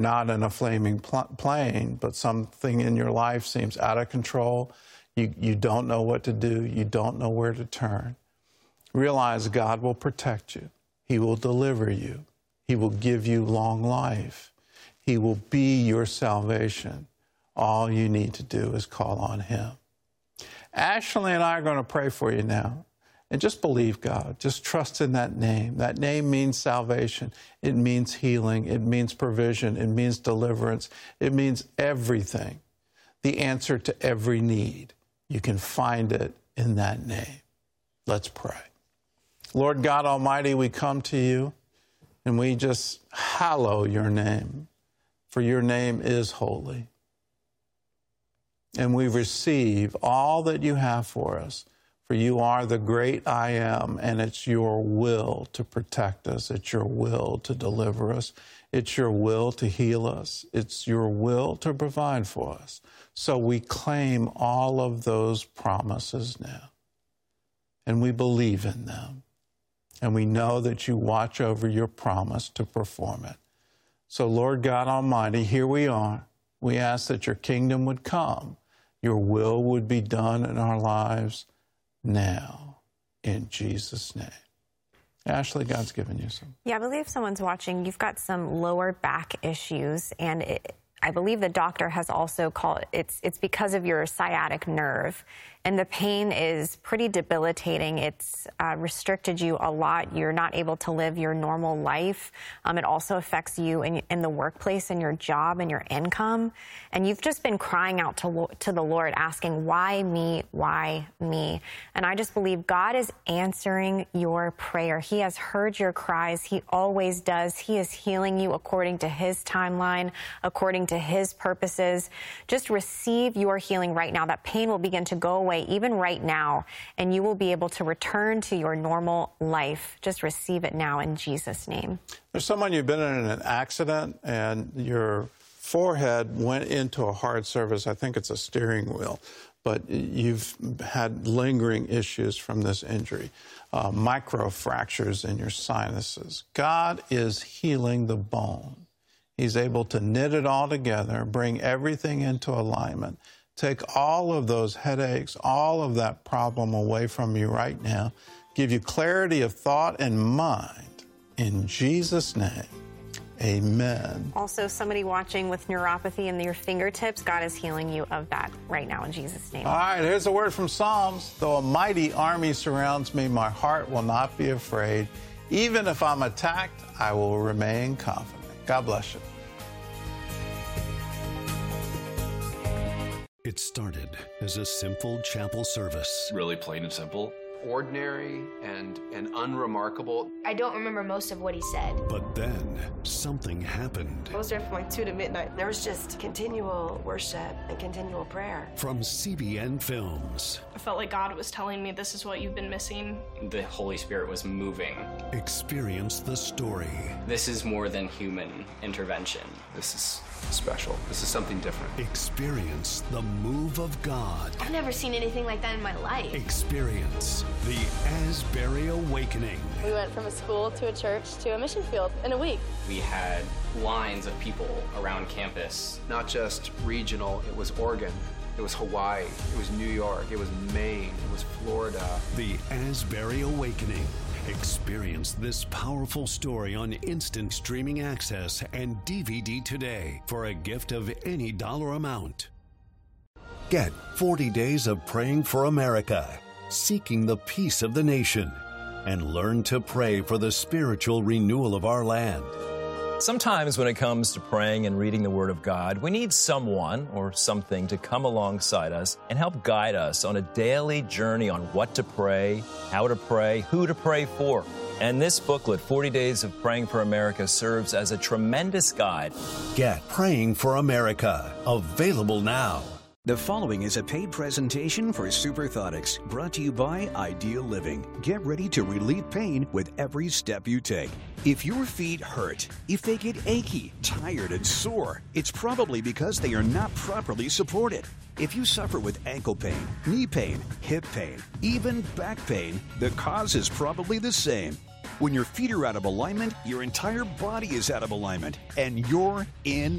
Not in a flaming plane, but something in your life seems out of control. You don't know what to do. You don't know where to turn. Realize God will protect you. He will deliver you. He will give you long life. He will be your salvation. All you need to do is call on Him. Ashley and I are going to pray for you now. And just believe God. Just trust in that name. That name means salvation. It means healing. It means provision. It means deliverance. It means everything. The answer to every need. You can find it in that name. Let's pray. Lord God Almighty, we come to you and we just hallow your name, for your name is holy. And we receive all that you have for us. For you are the great I am, and it's your will to protect us. It's your will to deliver us. It's your will to heal us. It's your will to provide for us. So we claim all of those promises now, and we believe in them. And we know that you watch over your promise to perform it. So Lord God Almighty, here we are. We ask that your kingdom would come. Your will would be done in our lives now, in Jesus' name. Ashley, God's given you some. Yeah, I believe someone's watching. You've got some lower back issues, and I believe the doctor has also called it's because of your sciatic nerve, and the pain is pretty debilitating. It's restricted you a lot. You're not able to live your normal life. It also affects you in the workplace and your job and your income. And you've just been crying out to the Lord, asking, why me? Why me? And I just believe God is answering your prayer. He has heard your cries. He always does. He is healing you according to His timeline, according to His purposes. Just receive your healing right now. That pain will begin to go away even right now, and you will be able to return to your normal life. Just receive it now in Jesus' name. There's someone, you've been in an accident and your forehead went into a hard surface. I think it's a steering wheel, but you've had lingering issues from this injury, microfractures in your sinuses. God is healing the bone. He's able to knit it all together, bring everything into alignment, take all of those headaches, all of that problem away from you right now, give you clarity of thought and mind. In Jesus' name, amen. Also, somebody watching with neuropathy in your fingertips, God is healing you of that right now in Jesus' name. All right, here's a word from Psalms. Though a mighty army surrounds me, my heart will not be afraid. Even if I'm attacked, I will remain confident. God bless you. It started as a simple chapel service. Really plain and simple. Ordinary and unremarkable. I don't remember most of what he said. But then something happened. I was there from 2 to midnight. There was just continual worship and continual prayer. From CBN Films. I felt like God was telling me, this is what you've been missing. The Holy Spirit was moving. Experience the story. This is more than human intervention. This is special. This is something different. Experience the move of God. I've never seen anything like that in my life. Experience the Asbury Awakening. We went from a school to a church to a mission field in a week. We had lines of people around campus. Not just regional, it was Oregon, it was Hawaii, it was New York, it was Maine, it was Florida. The Asbury Awakening. Experience this powerful story on instant streaming access and DVD today for a gift of any dollar amount. Get 40 days of praying for America, seeking the peace of the nation, and learn to pray for the spiritual renewal of our land. Sometimes when it comes to praying and reading the Word of God, we need someone or something to come alongside us and help guide us on a daily journey on what to pray, how to pray, who to pray for. And this booklet, 40 Days of Praying for America, serves as a tremendous guide. Get Praying for America, available now. The following is a paid presentation for Superthotics, brought to you by Ideal Living. Get ready to relieve pain with every step you take. If your feet hurt, if they get achy, tired, and sore, it's probably because they are not properly supported. If you suffer with ankle pain, knee pain, hip pain, even back pain, the cause is probably the same. When your feet are out of alignment, your entire body is out of alignment, and you're in